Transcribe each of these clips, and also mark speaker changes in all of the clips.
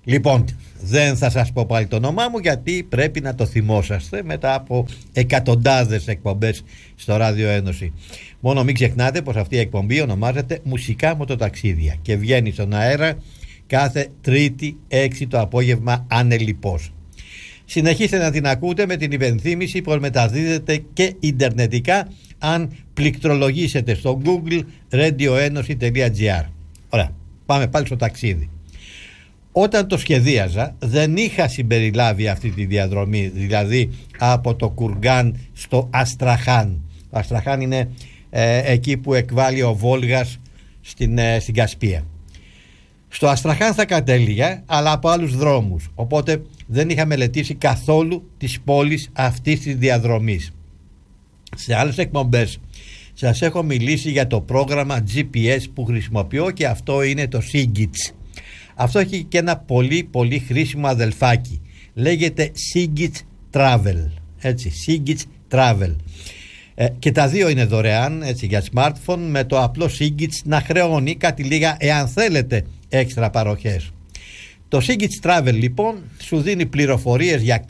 Speaker 1: Λοιπόν, δεν θα σας πω πάλι το όνομά μου, γιατί πρέπει να το θυμόσαστε μετά από εκατοντάδες εκπομπές στο Ράδιο Ένωση. Μόνο μην ξεχνάτε πως αυτή η εκπομπή ονομάζεται Μουσικά Μοτοταξίδια και βγαίνει στον αέρα κάθε Τρίτη 6 το απόγευμα ανελιπώς. Συνεχίστε να την ακούτε με την υπενθύμηση πως μεταδίδεται και ιντερνετικά αν πληκτρολογήσετε στο Google radioenosi.gr. Ωραία, πάμε πάλι στο ταξίδι. Όταν το σχεδίαζα δεν είχα συμπεριλάβει αυτή τη διαδρομή, δηλαδή από το Κουργκάν στο Αστραχάν. Το Αστραχάν είναι εκεί που εκβάλλει ο Βόλγας στην Κασπία. Στο Αστραχάν θα κατέληγα, αλλά από άλλους δρόμους, οπότε δεν είχα μελετήσει καθόλου τις πόλεις αυτής της διαδρομής. Σε άλλες εκπομπές σας έχω μιλήσει για το πρόγραμμα GPS που χρησιμοποιώ και αυτό είναι το Sigits. Αυτό έχει και ένα πολύ χρήσιμο αδελφάκι. Λέγεται Sigits Travel. Έτσι, Sigits Travel. Και τα δύο είναι δωρεάν, έτσι, για smartphone, με το απλό Sigits να χρεώνει κάτι λίγα εάν θέλετε έξτρα παροχές. Το Sigits Travel λοιπόν σου δίνει πληροφορίες για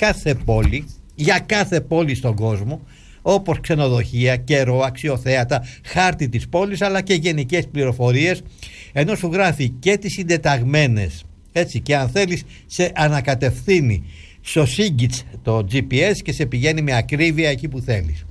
Speaker 1: κάθε πόλη στον κόσμο, όπως ξενοδοχεία, καιρό, αξιοθέατα, χάρτη της πόλης, αλλά και γενικές πληροφορίες, ενώ σου γράφει και τις συντεταγμένες, έτσι, και αν θέλεις σε ανακατευθύνει στο Sigits το GPS και σε πηγαίνει με ακρίβεια εκεί που θέλεις.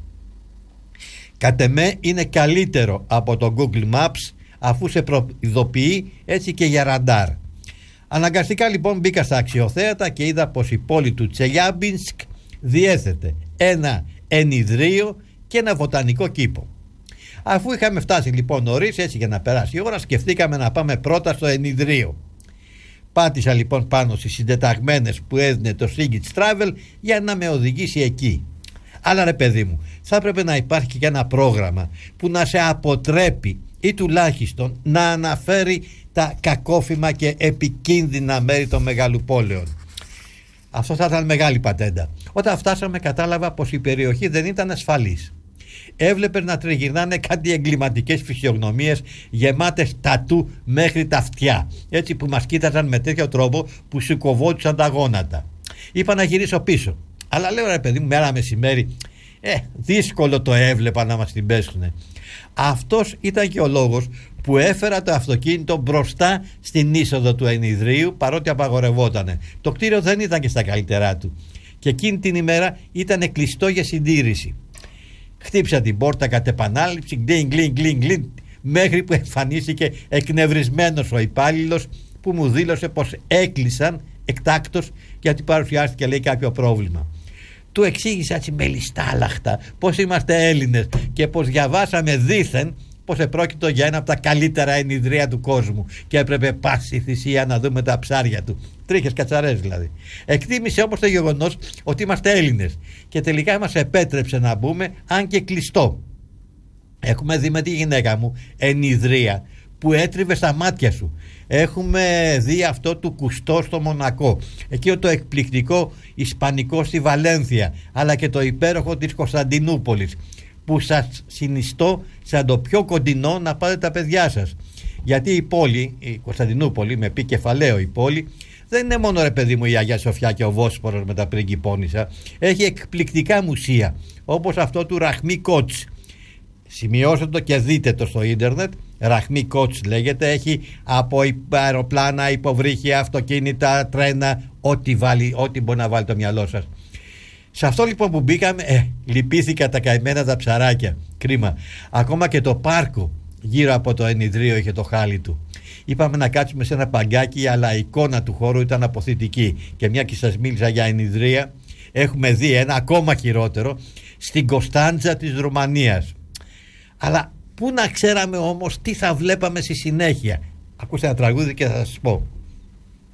Speaker 1: Κατ' εμέ είναι καλύτερο από το Google Maps, αφού σε προειδοποιεί έτσι και για ραντάρ. Αναγκαστικά λοιπόν μπήκα στα αξιοθέατα και είδα πως η πόλη του Τσελιάμπινσκ διέθετε ένα ενιδρίο και ένα βοτανικό κήπο. Αφού είχαμε φτάσει λοιπόν νωρίς, έτσι, για να περάσει η ώρα, σκεφτήκαμε να πάμε πρώτα στο ενιδρίο. Πάτησα λοιπόν πάνω στις συντεταγμένες που έδινε το Sigits Travel για να με οδηγήσει εκεί. Αλλά ρε παιδί μου, θα έπρεπε να υπάρχει και ένα πρόγραμμα που να σε αποτρέπει ή τουλάχιστον να αναφέρει τα κακόφημα και επικίνδυνα μέρη των μεγαλοπόλεων. Αυτό θα ήταν μεγάλη πατέντα. Όταν φτάσαμε κατάλαβα πως η περιοχή δεν ήταν ασφαλής. Έβλεπε να τριγυρνάνε κάτι εγκληματικές φυσιογνωμίες γεμάτες τατού μέχρι τα αυτιά, έτσι, που μας κοίταζαν με τέτοιο τρόπο που σου κοβόντουσαν τα γόνατα. Είπα να γυρίσω πίσω, αλλά λέω ρε παιδί μου, μέρα μεσημέρι, δύσκολο το έβλεπα να μας την πέσουνε. Αυτός ήταν και ο λόγος που έφερα το αυτοκίνητο μπροστά στην είσοδο του ενιδρίου, παρότι απαγορευότανε. Το κτίριο δεν ήταν και στα καλύτερά του και εκείνη την ημέρα ήταν κλειστό για συντήρηση. Χτύπησα την πόρτα κατ' επανάληψη, γκλιν, μέχρι που εμφανίστηκε εκνευρισμένος ο υπάλληλος που μου δήλωσε πως έκλεισαν εκτάκτως γιατί παρουσιάστηκε, λέει, κάποιο πρόβλημα. Του εξήγησα έτσι με λιστάλαχτα πως είμαστε Έλληνες και πως διαβάσαμε δήθεν πως επρόκειτο για ένα από τα καλύτερα ενιδρία του κόσμου και έπρεπε πάση θυσία να δούμε τα ψάρια του. Τρίχες κατσαρές δηλαδή. Εκτίμησε όμως το γεγονός ότι είμαστε Έλληνες και τελικά μας επέτρεψε να μπούμε, αν και κλειστό. Έχουμε δει με τη γυναίκα μου ενιδρία που έτριβε στα μάτια σου. Έχουμε δει αυτό του Κουστό στο Μονακό, εκεί το εκπληκτικό Ισπανικό στη Βαλένθια, αλλά και το υπέροχο της Κωνσταντινούπολης, που σας συνιστώ σαν το πιο κοντινό να πάτε τα παιδιά σας. Γιατί η πόλη, η Κωνσταντινούπολη, με πι κεφαλαίο η πόλη, δεν είναι μόνο ρε παιδί μου η Αγία Σοφιά και ο Βόσπορος με τα πριγκιπώνισσα. Έχει εκπληκτικά μουσεία, όπως αυτό του Ραχμί Κότς. Σημειώστε το και δείτε το στο ίντερνετ. Ραχμί Κότς λέγεται. Έχει από αεροπλάνα, υποβρύχια, αυτοκίνητα, τρένα, ό,τι μπορεί να βάλει το μυαλό σας. Σε αυτό λοιπόν που μπήκαμε, λυπήθηκα τα καημένα τα ψαράκια. Κρίμα. Ακόμα και το πάρκο γύρω από το ενιδρίο είχε το χάλι του. Είπαμε να κάτσουμε σε ένα παγκάκι, αλλά η εικόνα του χώρου ήταν αποθητική. Και μια και σας μίλησα για ενιδρία, έχουμε δει ένα ακόμα χειρότερο στην Κωνσταντζα της Ρουμανίας. Αλλά πού να ξέραμε όμως τι θα βλέπαμε στη συνέχεια. Ακούστε ένα τραγούδι και θα σας πω.